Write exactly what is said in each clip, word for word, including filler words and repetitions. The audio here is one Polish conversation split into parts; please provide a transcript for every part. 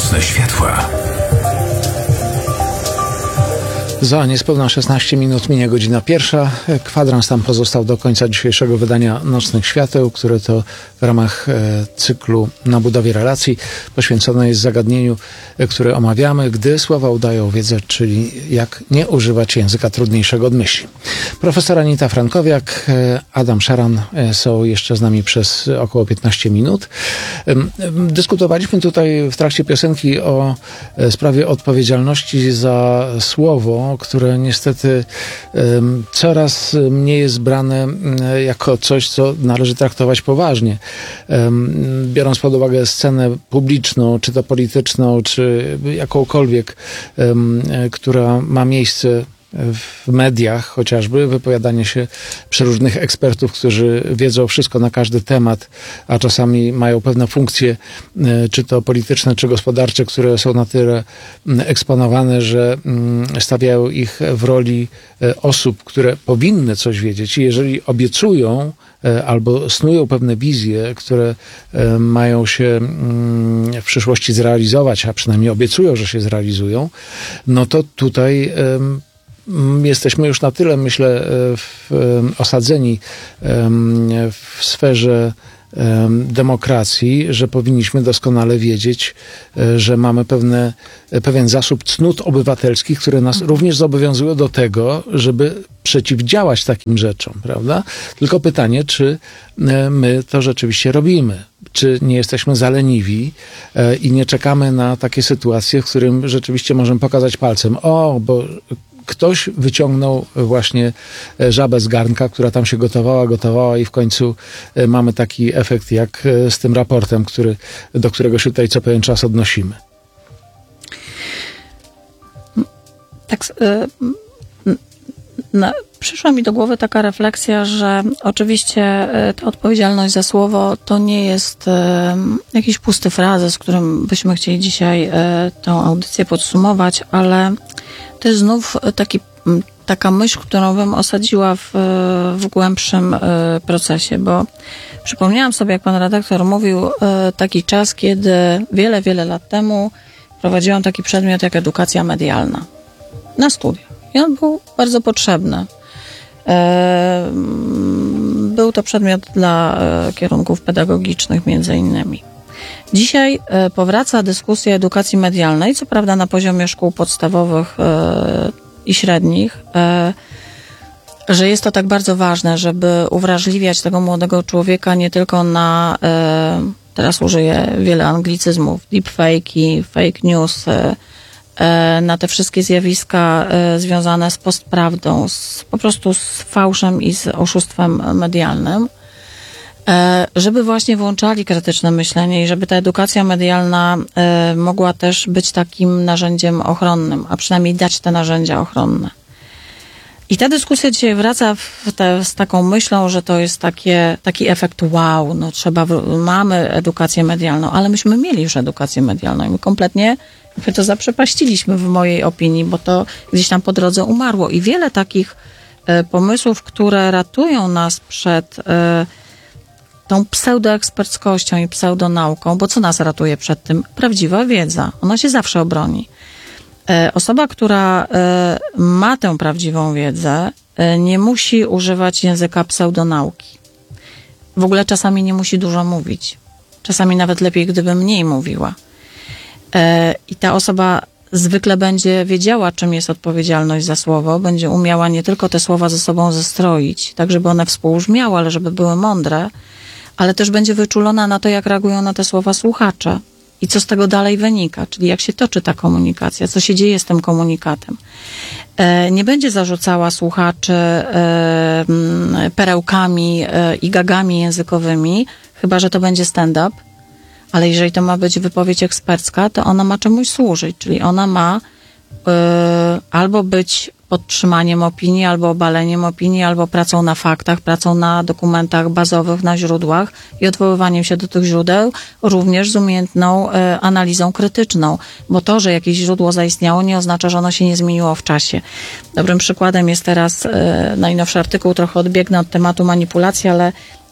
Nocne światła. Za niespełna szesnaście minut minie godzina pierwsza. Kwadrans nam pozostał do końca dzisiejszego wydania Nocnych Świateł, które to w ramach e, cyklu Na budowie relacji poświęcone jest zagadnieniu, e, które omawiamy, gdy słowa udają wiedzę, czyli jak nie używać języka trudniejszego od myśli. Profesor Anita Frankowiak, e, Adam Szaran e, są jeszcze z nami przez około piętnaście minut. E, e, dyskutowaliśmy tutaj w trakcie piosenki o e, sprawie odpowiedzialności za słowo, które niestety um, coraz mniej jest brane um, jako coś, co należy traktować poważnie. Um, biorąc pod uwagę scenę publiczną, czy to polityczną, czy jakąkolwiek, um, która ma miejsce w mediach chociażby, wypowiadanie się przeróżnych ekspertów, którzy wiedzą wszystko na każdy temat, a czasami mają pewne funkcje, czy to polityczne, czy gospodarcze, które są na tyle eksponowane, że stawiają ich w roli osób, które powinny coś wiedzieć. I jeżeli obiecują albo snują pewne wizje, które mają się w przyszłości zrealizować, a przynajmniej obiecują, że się zrealizują, no to tutaj jesteśmy już na tyle, myślę, w, osadzeni w sferze demokracji, że powinniśmy doskonale wiedzieć, że mamy pewne, pewien zasób cnót obywatelskich, które nas również zobowiązują do tego, żeby przeciwdziałać takim rzeczom, prawda? Tylko pytanie, czy my to rzeczywiście robimy? Czy nie jesteśmy zaleniwi i nie czekamy na takie sytuacje, w którym rzeczywiście możemy pokazać palcem, o, bo ktoś wyciągnął właśnie żabę z garnka, która tam się gotowała, gotowała i w końcu mamy taki efekt jak z tym raportem, który, do którego się tutaj co pewien czas odnosimy. Tak, y, no, przyszła mi do głowy taka refleksja, że oczywiście ta odpowiedzialność za słowo to nie jest y, jakiś pusty frazes, którym byśmy chcieli dzisiaj y, tą audycję podsumować, ale to jest znów taki, taka myśl, którą bym osadziła w, w głębszym procesie, bo przypomniałam sobie, jak pan redaktor mówił, taki czas, kiedy wiele, wiele lat temu prowadziłam taki przedmiot jak edukacja medialna na studiach. I on był bardzo potrzebny. Był to przedmiot dla kierunków pedagogicznych między innymi. Dzisiaj e, powraca dyskusja edukacji medialnej, co prawda na poziomie szkół podstawowych e, i średnich, e, że jest to tak bardzo ważne, żeby uwrażliwiać tego młodego człowieka nie tylko na, e, teraz użyję wiele anglicyzmów, deepfake'i, fake news, e, e, na te wszystkie zjawiska e, związane z postprawdą, z, po prostu z fałszem i z oszustwem medialnym, żeby właśnie włączali krytyczne myślenie i żeby ta edukacja medialna y, mogła też być takim narzędziem ochronnym, a przynajmniej dać te narzędzia ochronne. I ta dyskusja dzisiaj wraca w te, z taką myślą, że to jest takie, taki efekt wow, no trzeba, mamy edukację medialną, ale myśmy mieli już edukację medialną i my kompletnie my to zaprzepaściliśmy w mojej opinii, bo to gdzieś tam po drodze umarło i wiele takich y, pomysłów, które ratują nas przed y, tą pseudoeksperckością i pseudonauką, bo co nas ratuje przed tym? Prawdziwa wiedza. Ona się zawsze obroni. E, osoba, która e, ma tę prawdziwą wiedzę, e, nie musi używać języka pseudonauki. W ogóle czasami nie musi dużo mówić. Czasami nawet lepiej, gdyby mniej mówiła. E, I ta osoba zwykle będzie wiedziała, czym jest odpowiedzialność za słowo, będzie umiała nie tylko te słowa ze sobą zestroić, tak żeby one współbrzmiały, ale żeby były mądre, ale też będzie wyczulona na to, jak reagują na te słowa słuchacze i co z tego dalej wynika, czyli jak się toczy ta komunikacja, co się dzieje z tym komunikatem. E, nie będzie zarzucała słuchaczy e, perełkami e, i gagami językowymi, chyba że to będzie stand-up, ale jeżeli to ma być wypowiedź ekspercka, to ona ma czemuś służyć, czyli ona ma e, albo być podtrzymaniem opinii, albo obaleniem opinii, albo pracą na faktach, pracą na dokumentach bazowych, na źródłach i odwoływaniem się do tych źródeł, również z umiejętną e, analizą krytyczną, bo to, że jakieś źródło zaistniało, nie oznacza, że ono się nie zmieniło w czasie. Dobrym przykładem jest teraz e, najnowszy artykuł, trochę odbiegnę od tematu manipulacji, ale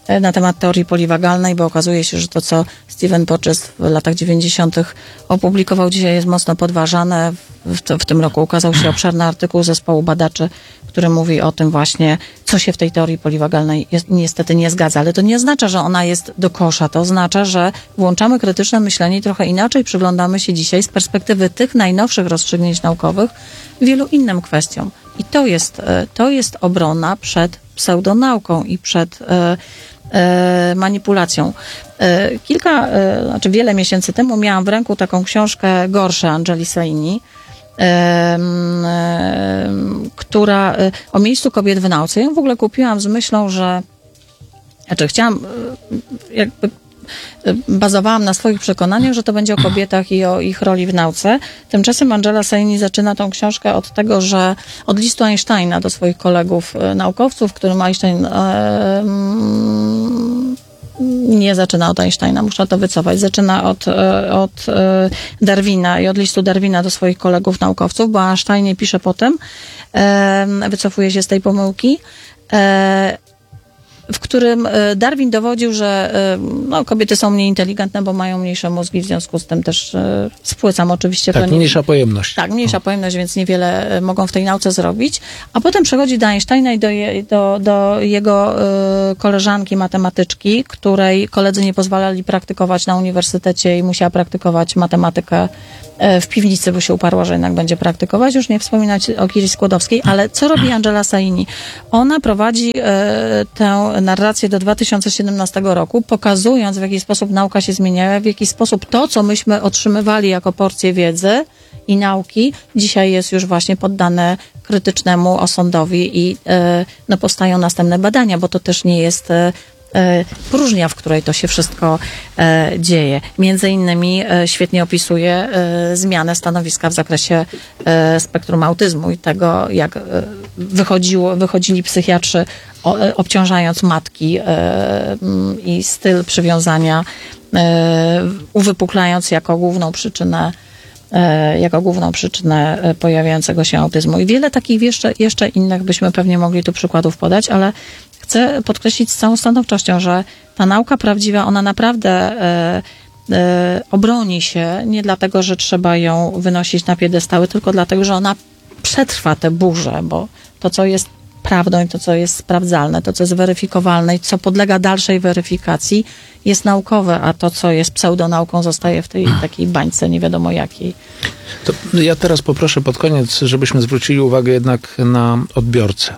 na temat teorii poliwagalnej, bo okazuje się, że to, co Stephen Porges w latach dziewięćdziesiątych opublikował, dzisiaj jest mocno podważane. W, w tym roku ukazał się obszerny artykuł zespołu badaczy, który mówi o tym właśnie, co się w tej teorii poliwagalnej jest, niestety nie zgadza. Ale to nie oznacza, że ona jest do kosza. To oznacza, że włączamy krytyczne myślenie i trochę inaczej przyglądamy się dzisiaj z perspektywy tych najnowszych rozstrzygnięć naukowych wielu innym kwestiom. I to jest, to jest obrona przed pseudonauką i przed e, e, manipulacją. E, kilka, e, znaczy wiele miesięcy temu miałam w ręku taką książkę Gorsze Angeli Saini, e, e, która e, o miejscu kobiet w nauce. Ja ją w ogóle kupiłam z myślą, że znaczy chciałam e, jakby bazowałam na swoich przekonaniach, że to będzie o kobietach i o ich roli w nauce. Tymczasem Angela Saini zaczyna tą książkę od tego, że od listu Einsteina do swoich kolegów e, naukowców, w którym Einstein e, mm, nie zaczyna od Einsteina, muszę to wycofać, zaczyna od, e, od e, Darwina i od listu Darwina do swoich kolegów naukowców, bo Einstein nie pisze potem, e, wycofuje się z tej pomyłki, e, w którym Darwin dowodził, że no, kobiety są mniej inteligentne, bo mają mniejsze mózgi, w związku z tym też spłycam oczywiście. Tak, to nie, mniejsza pojemność. Tak, mniejsza o. pojemność, więc niewiele mogą w tej nauce zrobić. A potem przechodzi do Einsteina i do, je, do, do jego y, koleżanki matematyczki, której koledzy nie pozwalali praktykować na uniwersytecie i musiała praktykować matematykę w piwnicy, bo się uparła, że jednak będzie praktykować. Już nie wspominać o Kiri Skłodowskiej, ale co robi Angela Saini? Ona prowadzi e, tę narrację do dwa tysiące siedemnastego roku, pokazując, w jaki sposób nauka się zmieniała, w jaki sposób to, co myśmy otrzymywali jako porcję wiedzy i nauki, dzisiaj jest już właśnie poddane krytycznemu osądowi i e, no, powstają następne badania, bo to też nie jest e, próżnia, w której to się wszystko e, dzieje. Między innymi e, świetnie opisuje e, zmianę stanowiska w zakresie e, spektrum autyzmu i tego, jak e, wychodziło, wychodzili psychiatrzy o, e, obciążając matki e, m, i styl przywiązania e, uwypuklając jako główną przyczynę e, jako główną przyczynę pojawiającego się autyzmu. I wiele takich jeszcze, jeszcze innych byśmy pewnie mogli tu przykładów podać, ale chcę podkreślić z całą stanowczością, że ta nauka prawdziwa, ona naprawdę e, e, obroni się nie dlatego, że trzeba ją wynosić na piedestały, tylko dlatego, że ona przetrwa te burze, bo to, co jest prawdą i to, co jest sprawdzalne, to, co jest weryfikowalne i co podlega dalszej weryfikacji, jest naukowe, a to, co jest pseudonauką, zostaje w tej takiej bańce nie wiadomo jakiej. To ja teraz poproszę pod koniec, żebyśmy zwrócili uwagę jednak na odbiorcę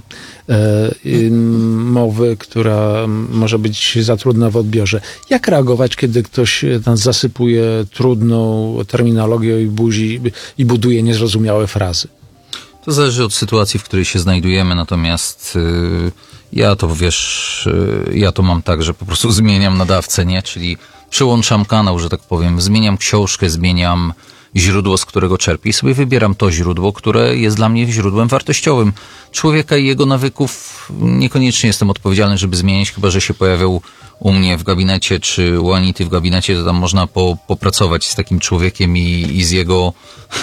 e, mowy, która może być za trudna w odbiorze. Jak reagować, kiedy ktoś nas zasypuje trudną terminologią i, buzi, i buduje niezrozumiałe frazy? To zależy od sytuacji, w której się znajdujemy, natomiast yy, ja to, wiesz, yy, ja to mam tak, że po prostu zmieniam nadawcę, nie? Czyli przyłączam kanał, że tak powiem, zmieniam książkę, zmieniam źródło, z którego czerpię i sobie wybieram to źródło, które jest dla mnie źródłem wartościowym. Człowieka i jego nawyków niekoniecznie jestem odpowiedzialny, żeby zmienić, chyba że się pojawiał u mnie w gabinecie, czy u Anity w gabinecie, to tam można po, popracować z takim człowiekiem i, i z jego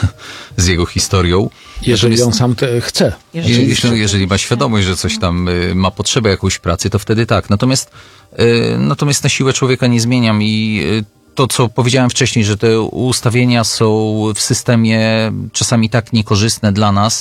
z jego historią. Jeżeli Natomiast, on sam te chce. Jeżeli, jeżeli, jeżeli ma świadomość, że coś tam y, ma potrzebę jakąś pracy, to wtedy tak. Natomiast, y, natomiast na siłę człowieka nie zmieniam i y, to, co powiedziałem wcześniej, że te ustawienia są w systemie czasami tak niekorzystne dla nas,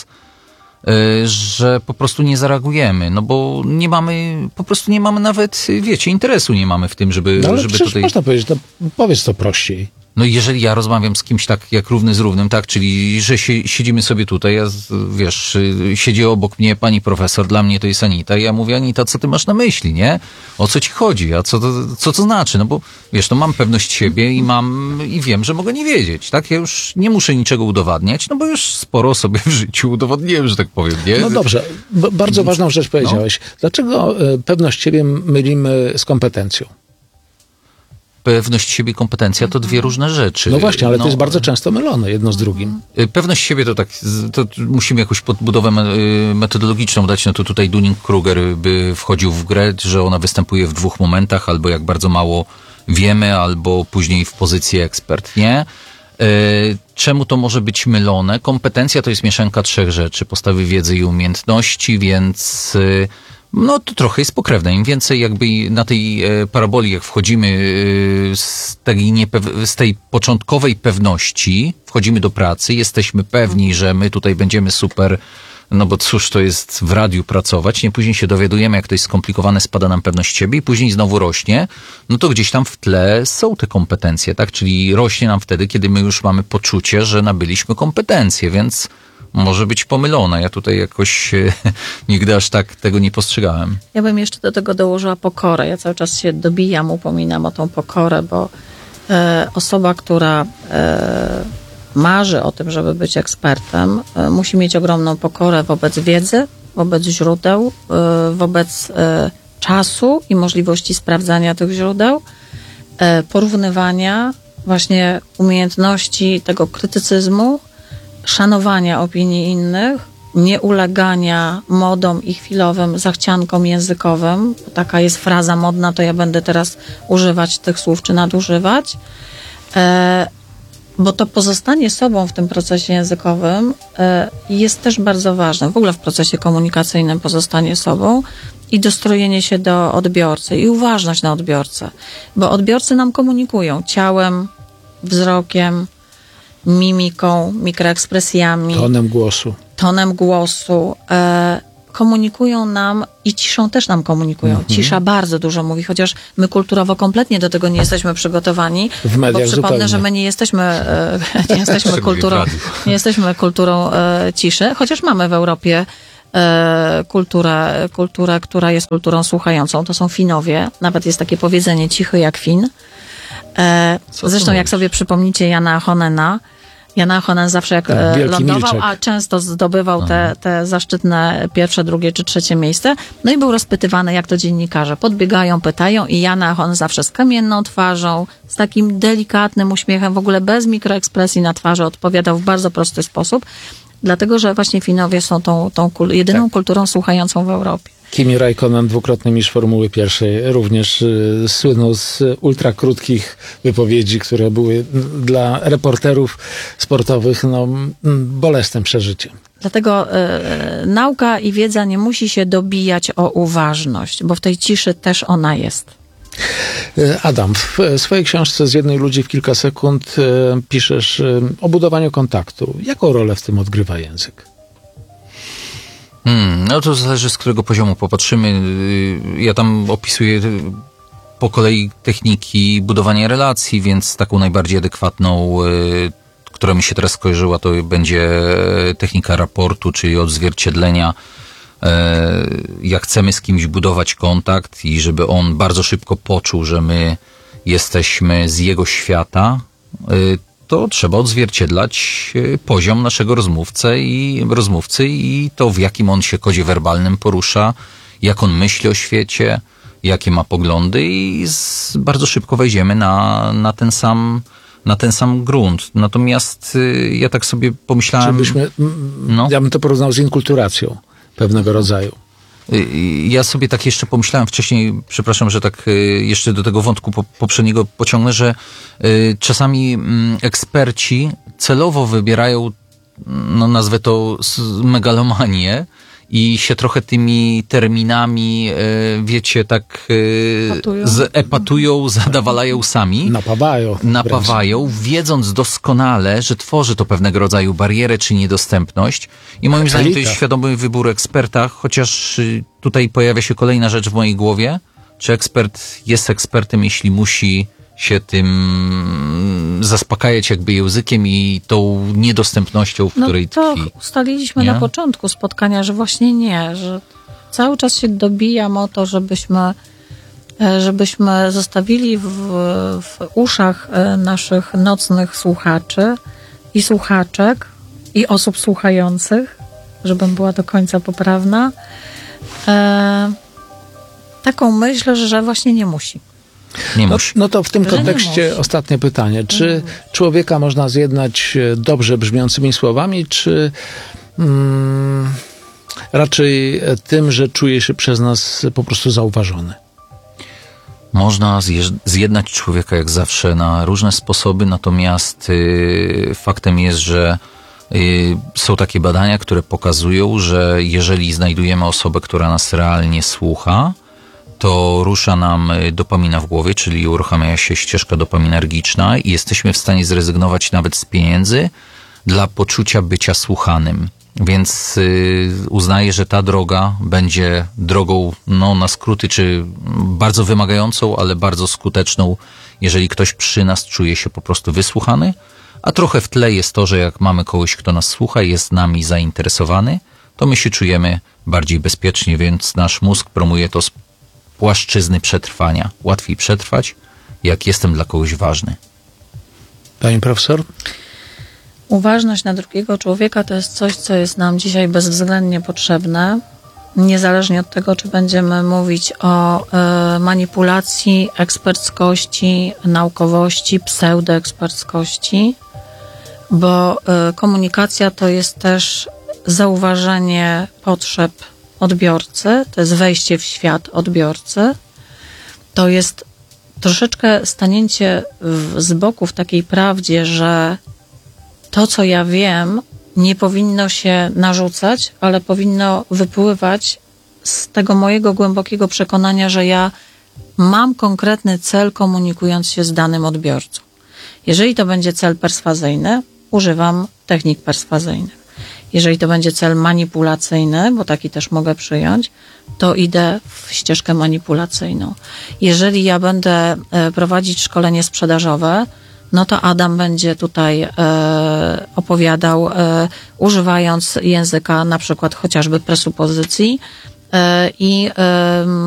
że po prostu nie zareagujemy, no bo nie mamy, po prostu nie mamy nawet, wiecie, interesu nie mamy w tym, żeby, no ale żeby tutaj... można powiedzieć, no powiedz to prościej. No i jeżeli ja rozmawiam z kimś tak jak równy z równym, tak, czyli że się, siedzimy sobie tutaj, ja, wiesz, siedzi obok mnie pani profesor, dla mnie to jest Anita i ja mówię, Anita, co ty masz na myśli, nie? O co ci chodzi? A co to, co to znaczy? No bo, wiesz, no mam pewność siebie i mam, i wiem, że mogę nie wiedzieć, tak? Ja już nie muszę niczego udowadniać, no bo już sporo sobie w życiu udowodniłem, że tak powiem, nie? No dobrze, B- bardzo ważną rzecz powiedziałeś. No. Dlaczego pewność siebie mylimy z kompetencją? Pewność siebie, kompetencja to dwie różne rzeczy. No właśnie, ale no, to jest bardzo często mylone jedno z drugim. Pewność siebie to tak, to musimy jakąś podbudowę metodologiczną dać, no to tutaj Dunning-Kruger by wchodził w grę, że ona występuje w dwóch momentach, albo jak bardzo mało wiemy, albo później w pozycji ekspert, nie? Czemu to może być mylone? Kompetencja to jest mieszanka trzech rzeczy, podstawy wiedzy i umiejętności, więc No to trochę jest pokrewne. Im więcej jakby na tej e, paraboli, jak wchodzimy e, z, tej niepew- z tej początkowej pewności, wchodzimy do pracy, jesteśmy pewni, że my tutaj będziemy super, no bo cóż to jest w radiu pracować, nie później się dowiadujemy, jak to jest skomplikowane, spada nam pewność siebie i później znowu rośnie, no to gdzieś tam w tle są te kompetencje, tak? Czyli rośnie nam wtedy, kiedy my już mamy poczucie, że nabyliśmy kompetencje, więc może być pomylona. Ja tutaj jakoś e, nigdy aż tak tego nie postrzegałem. Ja bym jeszcze do tego dołożyła pokorę. Ja cały czas się dobijam, upominam o tą pokorę, bo e, osoba, która e, marzy o tym, żeby być ekspertem, e, musi mieć ogromną pokorę wobec wiedzy, wobec źródeł, e, wobec e, czasu i możliwości sprawdzania tych źródeł, e, porównywania, właśnie umiejętności tego krytycyzmu, szanowania opinii innych, nieulegania modom i chwilowym zachciankom językowym. Taka jest fraza modna, to ja będę teraz używać tych słów czy nadużywać. E, bo to pozostanie sobą w tym procesie językowym e, jest też bardzo ważne. W ogóle w procesie komunikacyjnym pozostanie sobą i dostrojenie się do odbiorcy i uważność na odbiorcę. Bo odbiorcy nam komunikują ciałem, wzrokiem, mimiką, mikroekspresjami, Tonem głosu. tonem głosu, e, komunikują nam i ciszą też nam komunikują. Mhm. Cisza bardzo dużo mówi, chociaż my kulturowo kompletnie do tego nie jesteśmy przygotowani. W mediach bo przypomnę, zupełnie. że my nie jesteśmy, e, nie jesteśmy Szczególnie w kulturą, radiu. nie jesteśmy kulturą e, ciszy, chociaż mamy w Europie e, kulturę, kulturę, która jest kulturą słuchającą. To są Finowie. Nawet jest takie powiedzenie cichy jak Fin. E, Co zresztą ty jak mówisz? sobie przypomnicie Jana Honena, Jana Honen zawsze jak Tak, e, wielki lądował, milczek. a często zdobywał te, te zaszczytne pierwsze, drugie czy trzecie miejsce. No i był rozpytywany, jak to dziennikarze podbiegają, pytają i Jana Honen zawsze z kamienną twarzą, z takim delikatnym uśmiechem, w ogóle bez mikroekspresji na twarzy odpowiadał w bardzo prosty sposób, dlatego, że właśnie Finowie są tą, tą kul- jedyną Tak. kulturą słuchającą w Europie. Kimi Räikkönen, dwukrotny mistrz Formuły Pierwszej, również y, słynął z ultrakrótkich wypowiedzi, które były mm, dla reporterów sportowych no, mm, bolesnym przeżyciem. Dlatego e, nauka i wiedza nie musi się dobijać o uważność, bo w tej ciszy też ona jest. Y, Adam, w swojej książce Z jednej ludzi w kilka sekund y, piszesz y, o budowaniu kontaktu. Jaką rolę w tym odgrywa język? Hmm, no to zależy, z którego poziomu popatrzymy. Yy, Ja tam opisuję yy, po kolei techniki budowania relacji, więc taką najbardziej adekwatną, yy, która mi się teraz skojarzyła, to będzie technika raportu, czyli odzwierciedlenia. Yy, Jak chcemy z kimś budować kontakt i żeby on bardzo szybko poczuł, że my jesteśmy z jego świata, yy, to trzeba odzwierciedlać e, poziom naszego rozmówcy i rozmówcy i to, w jakim on się kodzie werbalnym porusza, jak on myśli o świecie, jakie ma poglądy i z, bardzo szybko wejdziemy na, na ten sam na ten sam grunt. Natomiast y, ja tak sobie pomyślałem... Czy byśmy, mm, no. Ja bym to porównał z inkulturacją pewnego rodzaju. Ja sobie tak jeszcze pomyślałem wcześniej, przepraszam, że tak jeszcze do tego wątku poprzedniego pociągnę, że czasami eksperci celowo wybierają, no nazwę to megalomanię i się trochę tymi terminami, wiecie, tak Epatują. zepatują, zadawalają sami. Napawają. Napawają, wiedząc doskonale, że tworzy to pewnego rodzaju barierę czy niedostępność. I moim zdaniem to jest świadomy wybór eksperta, chociaż tutaj pojawia się kolejna rzecz w mojej głowie. Czy ekspert jest ekspertem, jeśli musi się tym zaspokajać jakby językiem i tą niedostępnością, w No której to tkwi? ustaliliśmy Nie? na początku spotkania, że właśnie nie, że cały czas się dobijam o to, żebyśmy, e, żebyśmy zostawili w, w uszach e, naszych nocnych słuchaczy i słuchaczek i osób słuchających, żebym była do końca poprawna, e, taką myśl, że właśnie nie musi. Nie No, musi. no to w tym Że nie kontekście musi. ostatnie pytanie. Czy człowieka można zjednać e, dobrze brzmiącymi słowami, czy mm, raczej e, tym, że czuje się przez nas po prostu zauważony? Można zjeż- zjednać człowieka jak zawsze na różne sposoby, natomiast y, faktem jest, że Y, Są takie badania, które pokazują, że jeżeli znajdujemy osobę, która nas realnie słucha, to rusza nam dopamina w głowie, czyli uruchamia się ścieżka dopaminergiczna i jesteśmy w stanie zrezygnować nawet z pieniędzy dla poczucia bycia słuchanym. Więc y, uznaję, że ta droga będzie drogą no, na skróty, czy bardzo wymagającą, ale bardzo skuteczną, jeżeli ktoś przy nas czuje się po prostu wysłuchany, a trochę w tle jest to, że jak mamy kogoś, kto nas słucha i jest nami zainteresowany, to my się czujemy bardziej bezpiecznie, więc nasz mózg promuje to z płaszczyzny przetrwania. Łatwiej przetrwać, jak jestem dla kogoś ważny. Pani profesor? Uważność na drugiego człowieka to jest coś, co jest nam dzisiaj bezwzględnie potrzebne, niezależnie od tego, czy będziemy mówić o y, manipulacji, eksperckości, naukowości, pseudoeksperckości, bo y, komunikacja to jest też zauważenie potrzeb odbiorcy, to jest wejście w świat odbiorcy, to jest troszeczkę stanięcie w, z boku w takiej prawdzie, że to, co ja wiem, nie powinno się narzucać, ale powinno wypływać z tego mojego głębokiego przekonania, że ja mam konkretny cel, komunikując się z danym odbiorcą. Jeżeli to będzie cel perswazyjny, używam technik perswazyjnych. Jeżeli to będzie cel manipulacyjny, bo taki też mogę przyjąć, to idę w ścieżkę manipulacyjną. Jeżeli ja będę prowadzić szkolenie sprzedażowe, no to Adam będzie tutaj e, opowiadał, e, używając języka na przykład chociażby presupozycji e, i e,